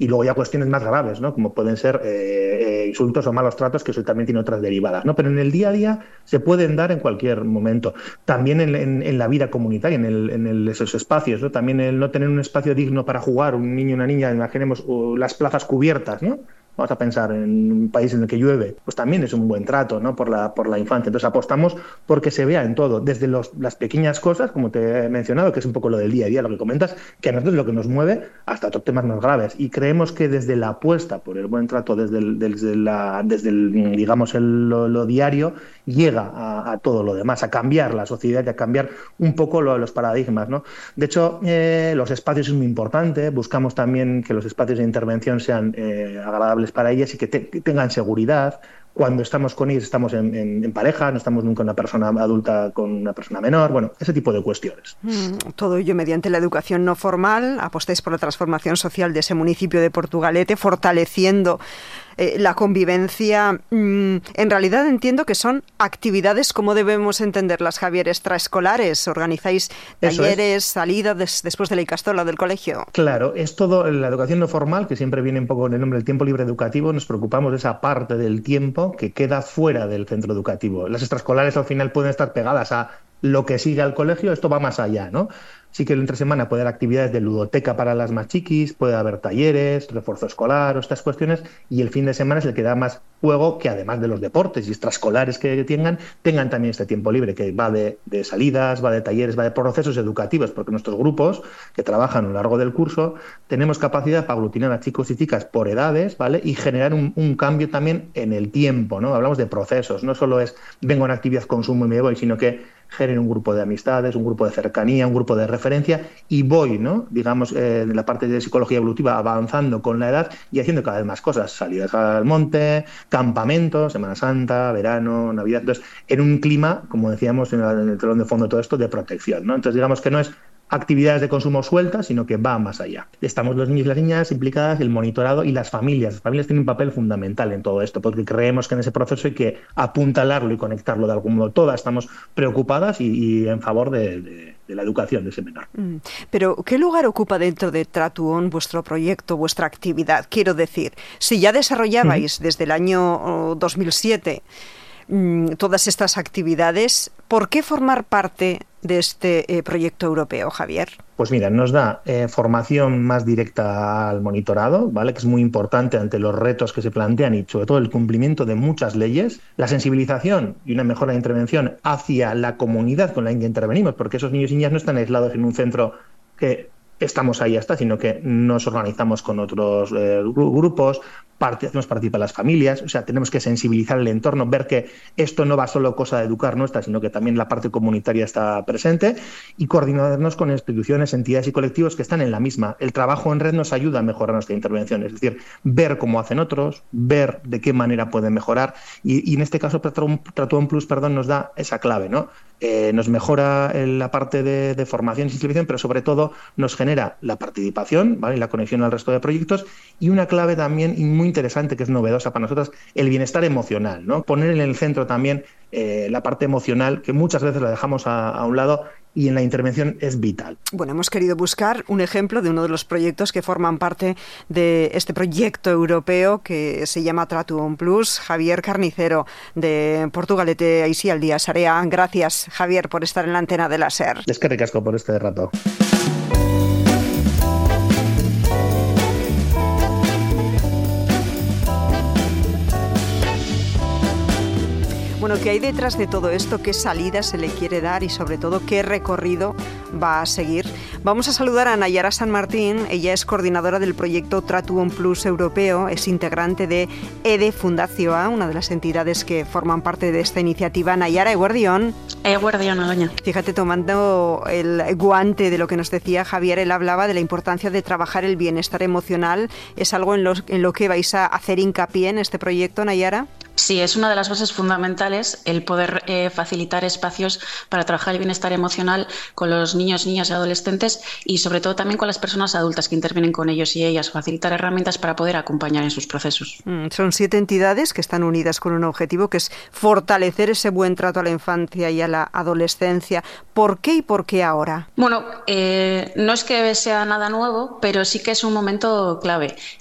Y luego ya cuestiones más graves, ¿no? Como pueden ser insultos o malos tratos, que eso también tiene otras derivadas, ¿no? Pero en el día a día se pueden dar en cualquier momento. También en la vida comunitaria, esos espacios, ¿no? También el no tener un espacio digno para jugar, un niño y una niña, imaginemos las plazas cubiertas, ¿no? Vamos a pensar en un país en el que llueve, pues también es un buen trato, ¿no? por la infancia. Entonces apostamos porque se vea en todo, desde las pequeñas cosas, como te he mencionado, que es un poco lo del día a día, lo que comentas, que a nosotros es lo que nos mueve, hasta otros temas más graves. Y creemos que desde la apuesta por el buen trato, desde digamos, lo diario, llega a todo lo demás, a cambiar la sociedad y a cambiar un poco los paradigmas, ¿no? De hecho, los espacios es muy importante. Buscamos también que los espacios de intervención sean agradables para ellas y que tengan seguridad. Cuando estamos con ellos estamos en pareja, no estamos nunca una persona adulta con una persona menor, bueno, ese tipo de cuestiones. Todo ello mediante la educación no formal. Apostáis por la transformación social de ese municipio de Portugalete, fortaleciendo la convivencia. En realidad entiendo que son actividades, ¿cómo debemos entenderlas, Javier? Extraescolares. ¿Organizáis talleres, salidas después de la ikastola del colegio? Claro, es todo la educación no formal, que siempre viene un poco en el nombre del tiempo libre educativo. Nos preocupamos de esa parte del tiempo que queda fuera del centro educativo. Las extraescolares al final pueden estar pegadas a lo que sigue al colegio, esto va más allá, ¿no? Sí que entre semana puede haber actividades de ludoteca para las más chiquis, puede haber talleres, refuerzo escolar o estas cuestiones, y el fin de semana es el que da más juego, que además de los deportes y extraescolares que tengan también este tiempo libre, que va de salidas, va de talleres, va de procesos educativos, porque nuestros grupos que trabajan a lo largo del curso tenemos capacidad para aglutinar a chicos y chicas por edades, ¿vale? Y generar un cambio también en el tiempo, ¿no? Hablamos de procesos, no solo es vengo a una actividad, consumo y me voy, sino que genero un grupo de amistades, un grupo de cercanía, un grupo de referencia, y voy, ¿no? Digamos, en la parte de psicología evolutiva, avanzando con la edad y haciendo cada vez más cosas, salidas al monte, campamentos, Semana Santa, verano, Navidad, entonces, en un clima, como decíamos en el telón de fondo de todo esto, de protección, ¿no? Entonces, digamos que no es actividades de consumo sueltas, sino que va más allá. Estamos los niños y las niñas implicadas, el monitorado y las familias. Las familias tienen un papel fundamental en todo esto, porque creemos que en ese proceso hay que apuntalarlo y conectarlo de algún modo. Todas estamos preocupadas y en favor de la educación de ese menor. Pero, ¿qué lugar ocupa dentro de Tratuón vuestro proyecto, vuestra actividad? Quiero decir, si ya desarrollabais desde el año 2007 todas estas actividades, ¿por qué formar parte de este proyecto europeo, Javier? Pues mira, nos da formación más directa al monitorado, ¿vale? Que es muy importante ante los retos que se plantean y sobre todo el cumplimiento de muchas leyes, la sensibilización y una mejora de intervención hacia la comunidad con la que intervenimos, porque esos niños y niñas no están aislados en un centro que estamos ahí hasta, sino que nos organizamos con otros grupos, hacemos participar a las familias, o sea, tenemos que sensibilizar el entorno, ver que esto no va solo cosa de educar nuestra, sino que también la parte comunitaria está presente, y coordinarnos con instituciones, entidades y colectivos que están en la misma. El trabajo en red nos ayuda a mejorar nuestra intervención, es decir, ver cómo hacen otros, ver de qué manera pueden mejorar, y en este caso Tratuón Plus, nos da esa clave, ¿no? Nos mejora la parte de formación y sensibilización, pero sobre todo nos genera la participación, ¿vale? Y la conexión al resto de proyectos, y una clave también muy interesante, que es novedosa para nosotros, el bienestar emocional, ¿no? Poner en el centro también la parte emocional, que muchas veces la dejamos a un lado, y en la intervención es vital. Bueno, hemos querido buscar un ejemplo de uno de los proyectos que forman parte de este proyecto europeo que se llama Tratuón Plus. Javier Carnicero, de Portugalete Aisialdia Sarea. Gracias, Javier, por estar en la antena de la SER. Es que ricasco por este rato. Bueno, ¿qué hay detrás de todo esto? ¿Qué salida se le quiere dar y sobre todo qué recorrido va a seguir? Vamos a saludar a Nayara San Martín. Ella es coordinadora del proyecto Tratuón Plus europeo, es integrante de EDE Fundazioa, una de las entidades que forman parte de esta iniciativa. Nayara, eguerdión. Eguerdión, doña. Fíjate, tomando el guante de lo que nos decía Javier, él hablaba de la importancia de trabajar el bienestar emocional. ¿Es algo en lo que vais a hacer hincapié en este proyecto, Nayara? Sí, es una de las bases fundamentales el poder facilitar espacios para trabajar el bienestar emocional con los niños, niñas y adolescentes, y sobre todo también con las personas adultas que intervienen con ellos y ellas, facilitar herramientas para poder acompañar en sus procesos. Son 7 entidades que están unidas con un objetivo, que es fortalecer ese buen trato a la infancia y a la adolescencia. ¿Por qué y por qué ahora? Bueno, no es que sea nada nuevo, pero sí que es un momento clave.